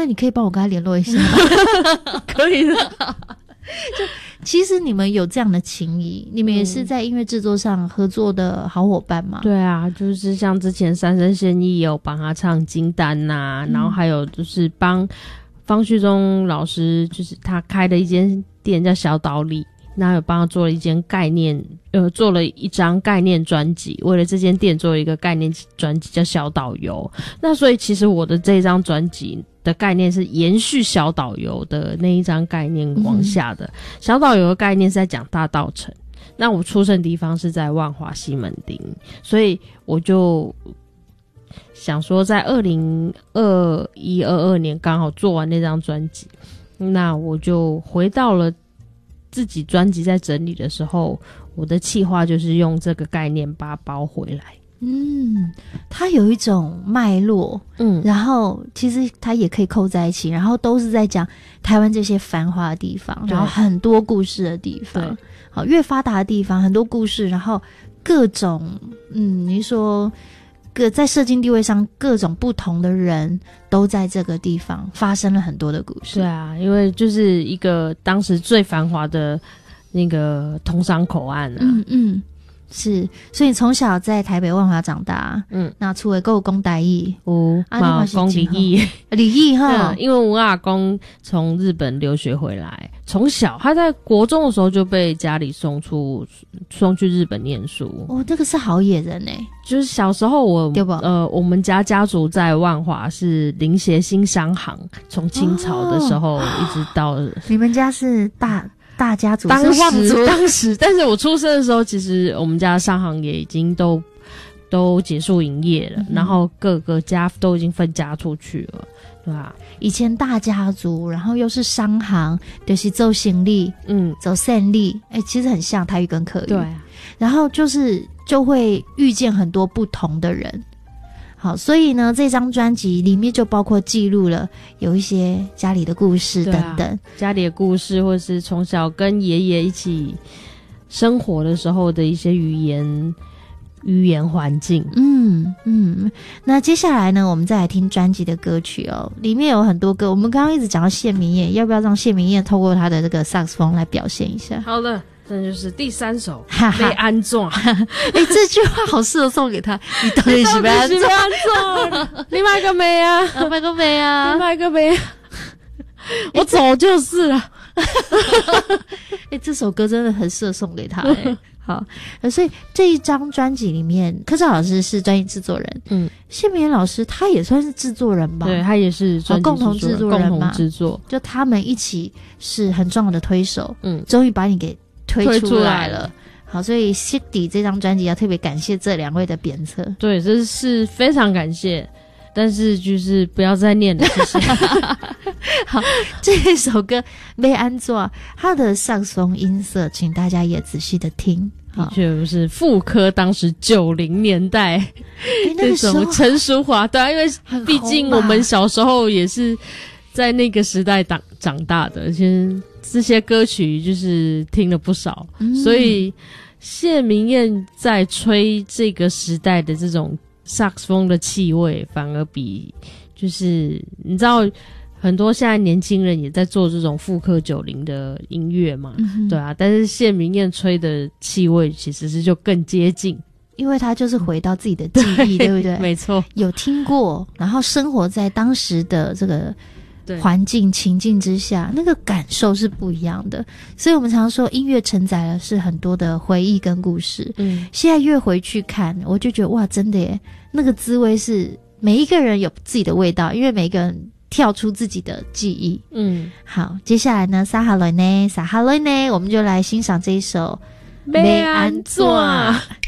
那你可以帮我跟他联络一下吗？ 可以的。 就其实你们有这样的情谊，你们也是在音乐制作上合作的好伙伴嘛？ 对啊，就是像之前三生献艺也有帮他唱金丹呐，然后还有就是帮方旭中老师，就是他开的一间店叫小岛里，那有帮他做了一间概念，做了一张概念专辑，为了这间店做了一个概念专辑叫小岛游。那所以其实我的这张专辑的概念是延续小岛游的那一张概念往下的。小岛游的概念是在讲大稻埕，那我出生地方是在万华西门町，所以我就想说在2021、22年刚好做完那张专辑，那我就回到了自己专辑在整理的时候，我的企划就是用这个概念把它包回来。 它有一种脉络，然后其实它也可以扣在一起，然后都是在讲台湾这些繁华的地方，然后很多故事的地方，好，越发达的地方很多故事，然后各种你说在社经地位上各种不同的人都在这个地方发生了很多的故事。 对啊，因为就是一个当时最繁华的那个通商口岸啊。 是，所以你从小在台北万华长大，那厝的还有讲台语， 讲礼义， 礼义哈， 因为我阿公从日本留学回来，从小他在国中的时候就被家里送去日本念书。 这个是好野人欸。 就是小时候我们家族在万华是林协兴商行，从清朝的时候一直到你们家是大家族， 当时，但是我出生的时候，其实我们家的商行也已经都结束营业了，然后各个家都已经分家出去了，对吧？ 以前大家族，然后又是商行，就是做行李，走生意，其实很像台语跟客语， 对啊。 然后就会遇见很多不同的人。好，所以呢，这张专辑里面就包括记录了有一些家里的故事等等， 家里的故事，或是从小跟爷爷一起生活的时候的一些语言环境。 那接下来呢，我们再来听专辑的歌曲哦，里面有很多歌，我们刚刚一直讲到谢明燕，要不要让谢明燕透过他的这个萨克斯风来表现一下？ 好的。这就是第3首被安怎这句话好适合送给他，你到底是被安怎你买个没啊？ 买个没啊？ 你买个没啊？我走就是了。 这首歌真的很适合送给他。好，所以这一张专辑里面，柯照老师是专业制作人，谢明燕老师他也算是制作人吧？ 对，他也是专辑制作人， 共同制作人嘛， 共同制作， 就他们一起是很重要的推手，终于把你给推出来了。好，所以西底这张专辑要特别感谢这2位的鞭策。 对，这是非常感谢，但是就是不要再念了，谢谢。 好，这首歌《被安坐》，它的萨克斯风音色，请大家也仔细的听。 的确是复刻当时90年代那种成熟化，对啊，因为毕竟我们小时候也是在那个时代长大的，其实这些歌曲就是听了不少，所以谢明燕在吹这个时代的这种萨克斯风的气味，反而比就是你知道很多现在年轻人也在做这种复刻90的音乐嘛，对啊，但是谢明燕吹的气味其实是就更接近， 因为他就是回到自己的记忆，对不对？ 没错， 有听过，然后生活在当时的这个环境情境之下，那个感受是不一样的。所以我们常说音乐承载了是很多的回忆跟故事。现在越回去看，我就觉得哇，真的耶，那个滋味是每一个人有自己的味道，因为每一个人跳出自己的记忆。好，接下来呢，撒哈雷呢，我们就来欣赏这一首《要安怎》。